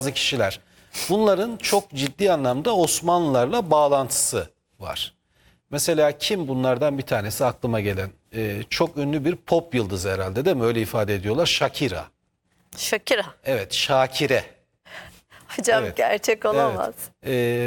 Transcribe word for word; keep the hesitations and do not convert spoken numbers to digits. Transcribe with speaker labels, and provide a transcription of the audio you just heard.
Speaker 1: bazı kişiler. Bunların çok ciddi anlamda Osmanlılarla bağlantısı var. Mesela kim bunlardan bir tanesi aklıma gelen? Ee, çok ünlü bir pop yıldızı herhalde, değil mi? Öyle ifade ediyorlar. Shakira.
Speaker 2: Shakira.
Speaker 1: Evet, Şakire.
Speaker 2: Hocam
Speaker 1: Evet.
Speaker 2: gerçek olamaz.
Speaker 1: Evet. Ee,